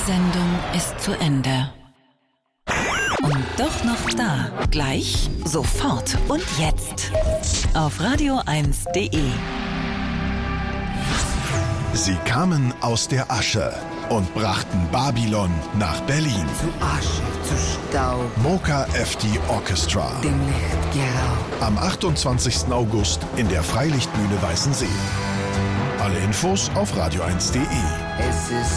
Sendung ist zu Ende. Und doch noch da. Gleich, sofort und jetzt. Auf radio1.de. Sie kamen aus der Asche und brachten Babylon nach Berlin. Zu Asche, zu Staub. Mocha FD Orchestra. Dem Licht geraubt. Am 28. August in der Freilichtbühne Weißensee. Alle Infos auf radio1.de. Es ist